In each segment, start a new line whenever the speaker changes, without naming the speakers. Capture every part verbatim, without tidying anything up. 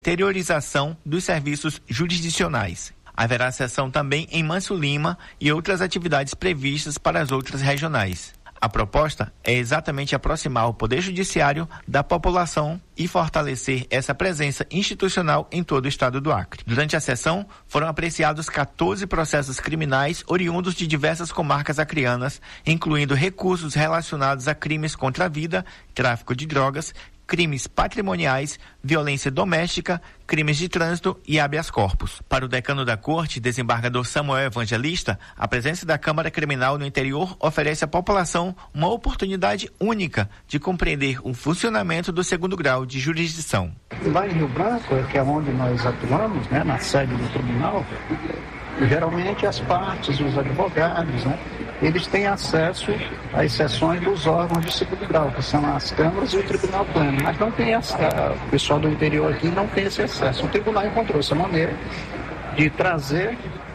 interiorização dos serviços jurisdicionais. Haverá sessão também em Manso Lima e outras atividades previstas para as outras regionais. A proposta é exatamente aproximar o Poder Judiciário da população e fortalecer essa presença institucional em todo o estado do Acre. Durante a sessão, foram apreciados quatorze processos criminais oriundos de diversas comarcas acreanas, incluindo recursos relacionados a crimes contra a vida, tráfico de drogas, crimes patrimoniais, violência doméstica, crimes de trânsito e habeas corpus. Para o decano da Corte, desembargador Samuel Evangelista, a presença da Câmara Criminal no interior oferece à população uma oportunidade única de compreender o funcionamento do segundo grau de jurisdição.
Lá em Rio Branco, que é onde nós atuamos, né, na sede do tribunal, geralmente as partes, os advogados, né, eles têm acesso às sessões dos órgãos de segundo grau, que são as câmaras e o tribunal pleno. Mas não tem essa, o pessoal do interior aqui não tem esse acesso. O tribunal encontrou essa maneira de trazer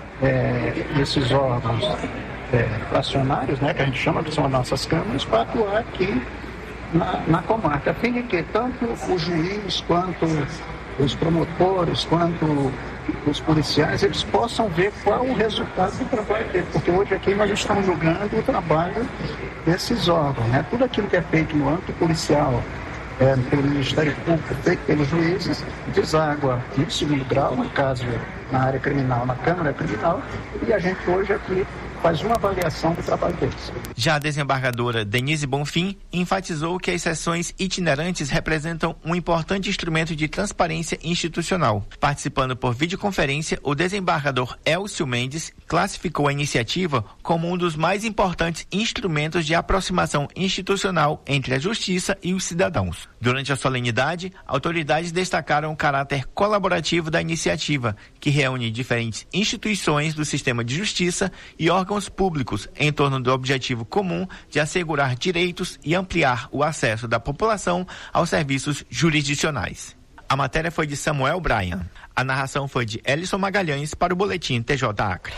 é, esses órgãos é, fracionários, né, que a gente chama, que são as nossas câmaras, para atuar aqui na, na comarca, a fim de que tanto o juiz quanto os promotores, quanto os policiais, eles possam ver qual o resultado do trabalho dele, porque hoje aqui nós estamos julgando o trabalho desses órgãos, né? Tudo aquilo que é feito no âmbito policial, é, pelo Ministério Público, feito pelos juízes, deságua no segundo grau, no caso na área criminal, na Câmara Criminal, e a gente hoje aqui faz uma avaliação do trabalho deles.
Já a desembargadora Denise Bonfim enfatizou que as sessões itinerantes representam um importante instrumento de transparência institucional. Participando por videoconferência, o desembargador Elcio Mendes classificou a iniciativa como um dos mais importantes instrumentos de aproximação institucional entre a justiça e os cidadãos. Durante a solenidade, autoridades destacaram o caráter colaborativo da iniciativa, que reúne diferentes instituições do sistema de justiça e órgãos públicos em torno do objetivo comum de assegurar direitos e ampliar o acesso da população aos serviços jurisdicionais. A matéria foi de Samuel Bryan. A narração foi de Elison Magalhães para o Boletim T J Acre.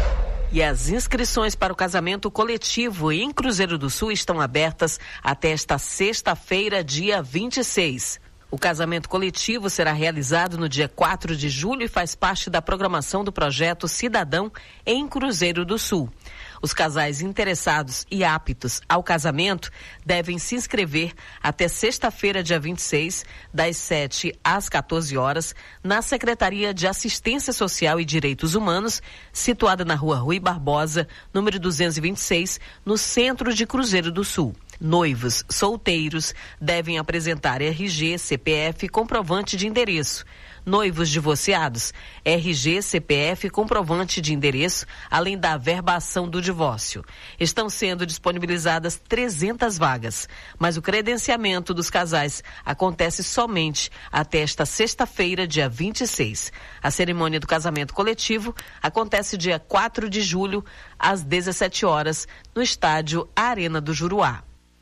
E as inscrições para o casamento coletivo em Cruzeiro do Sul estão abertas até esta sexta-feira, dia vinte e seis. O casamento coletivo será realizado no dia quatro de julho e faz parte da programação do projeto Cidadão em Cruzeiro do Sul. Os casais interessados e aptos ao casamento devem se inscrever até sexta-feira, dia vinte e seis, das sete às quatorze horas, na Secretaria de Assistência Social e Direitos Humanos, situada na Rua Rui Barbosa, número duzentos e vinte e seis, no centro de Cruzeiro do Sul. Noivos solteiros devem apresentar R G, C P F e comprovante de endereço. Noivos divorciados, R G, C P F e comprovante de endereço, além da averbação do divórcio. Estão sendo disponibilizadas trezentas vagas, mas o credenciamento dos casais acontece somente até esta sexta-feira, dia vinte e seis. A cerimônia do casamento coletivo acontece dia quatro de julho, às dezessete horas, no estádio Arena do Juruá.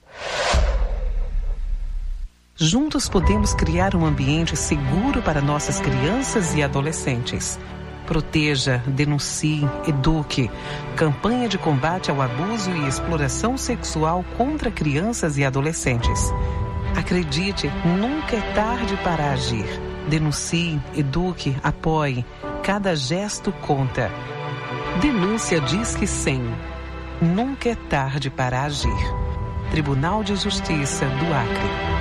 Juntos podemos criar um ambiente seguro para nossas crianças e adolescentes. Proteja, denuncie, eduque. Campanha de combate ao abuso e exploração sexual contra crianças e adolescentes. Acredite, nunca é tarde para agir. Denuncie, eduque, apoie. Cada gesto conta. Denúncia Disque cem. Nunca é tarde para agir. Tribunal de Justiça do Acre.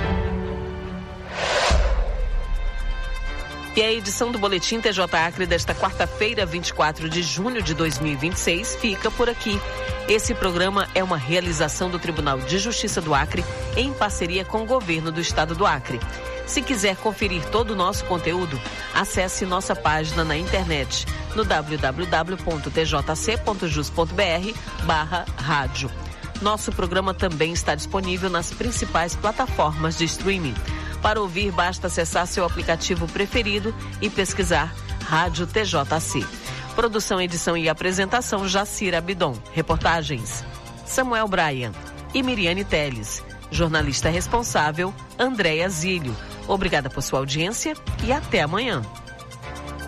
E a edição do Boletim T J Acre desta quarta-feira, vinte e quatro de junho de dois mil e vinte e seis, fica por aqui. Esse programa é uma realização do Tribunal de Justiça do Acre em parceria com o Governo do Estado do Acre. Se quiser conferir todo o nosso conteúdo, acesse nossa página na internet no w w w ponto t j c ponto jus ponto b r barra rádio. Nosso programa também está disponível nas principais plataformas de streaming. Para ouvir, basta acessar seu aplicativo preferido e pesquisar Rádio T J C. Produção, edição e apresentação, Jacira Abidon. Reportagens, Samuel Bryan e Miriane Teles. Jornalista responsável, Andréia Zílio. Obrigada por sua audiência e até amanhã.